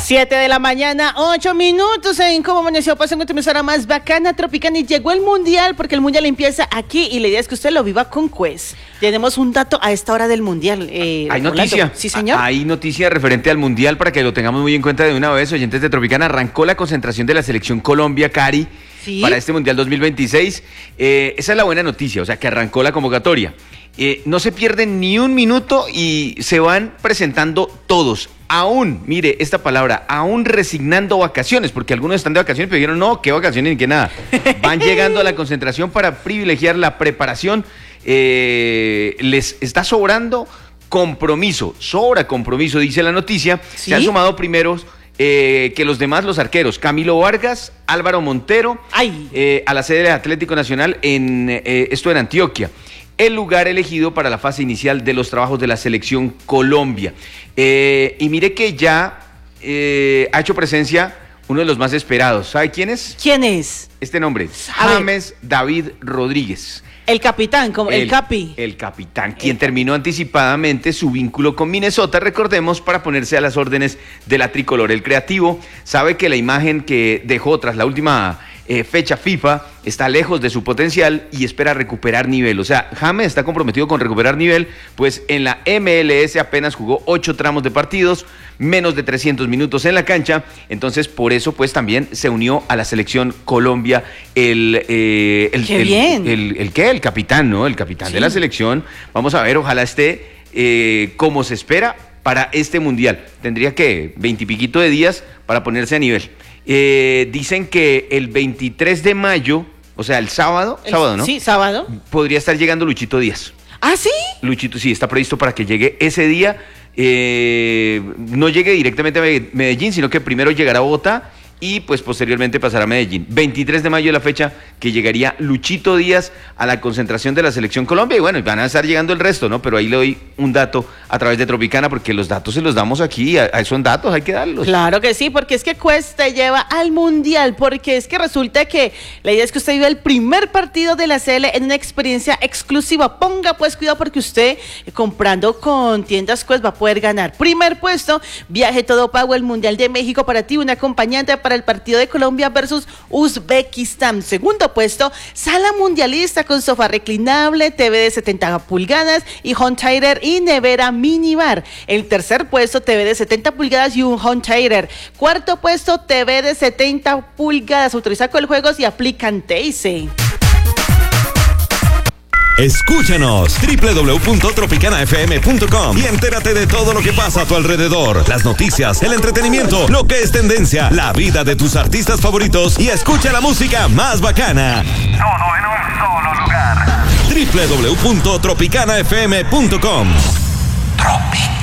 7 de la mañana, 8 minutos en Cómo Amaneció. Pasen con tu emisora más bacana, Tropicana. Y llegó el Mundial, porque el Mundial empieza aquí y la idea es que usted lo viva con Quest. Tenemos un dato a esta hora del Mundial. Hay noticia. Sí, señor. Hay noticia referente al Mundial para que lo tengamos muy en cuenta de una vez. Oyentes de Tropicana, arrancó la concentración de la selección Colombia, Cari, ¿sí?, para este Mundial 2026. Esa es la buena noticia, o sea, que arrancó la convocatoria. No se pierden ni un minuto y se van presentando todos. Aún, mire esta palabra, aún resignando vacaciones, porque algunos están de vacaciones, pero dijeron, no, qué vacaciones ni qué nada. Van llegando a la concentración para privilegiar la preparación. Les está sobrando compromiso, sobra compromiso, dice la noticia. ¿Sí? Se han sumado primeros que los demás, los arqueros, Camilo Vargas, Álvaro Montero, a la sede del Atlético Nacional, esto en Antioquia. El lugar elegido para la fase inicial de los trabajos de la selección Colombia. Y mire que ya ha hecho presencia uno de los más esperados. ¿Sabe quién es? ¿Quién es? Este nombre, James David Rodríguez. El capitán, como el capi. El capitán, quien terminó anticipadamente su vínculo con Minnesota, recordemos, para ponerse a las órdenes de la tricolor. El creativo sabe que la imagen que dejó tras la última fecha FIFA está lejos de su potencial y espera recuperar nivel. O sea, James está comprometido con recuperar nivel, pues en la MLS apenas jugó 8 tramos de partidos, menos de 300 minutos en la cancha. Entonces, por eso, pues también se unió a la selección Colombia el capitán, ¿no? El capitán, sí, de la selección. Vamos a ver, ojalá esté como se espera para este Mundial. Tendría que 20 y piquito de días para ponerse a nivel. Dicen que el 23 de mayo, o sea, el sábado, ¿no? Sí, sábado. Podría estar llegando Luchito Díaz. ¿Ah, sí? Luchito, sí, está previsto para que llegue ese día. No llegue directamente a Medellín, sino que primero llegará a Bogotá y pues posteriormente pasará a Medellín. 23 de mayo es la fecha que llegaría Luchito Díaz a la concentración de la selección Colombia. Y bueno, van a estar llegando el resto, ¿no? Pero ahí le doy un dato a través de Tropicana, porque los datos se los damos aquí. Son datos, hay que darlos. Claro que sí, porque es que Quest te lleva al Mundial, porque es que resulta que la idea es que usted vive el primer partido de la CL en una experiencia exclusiva. Ponga pues cuidado, porque usted comprando con tiendas Quest va a poder ganar. Primer puesto, viaje todo pago, el Mundial de México para ti, un acompañante para el partido de Colombia versus Uzbekistán. Segundo puesto, sala mundialista con sofá reclinable, TV de 70 pulgadas y home theater y nevera minibar. El tercer puesto, TV de 70 pulgadas y un home theater. Cuarto puesto, TV de 70 pulgadas. Autoriza con juegos y aplican TIC. Escúchanos www.tropicanafm.com y entérate de todo lo que pasa a tu alrededor, las noticias, el entretenimiento, lo que es tendencia, la vida de tus artistas favoritos y escucha la música más bacana. Todo en un solo lugar. www.tropicanafm.com. Tropicana.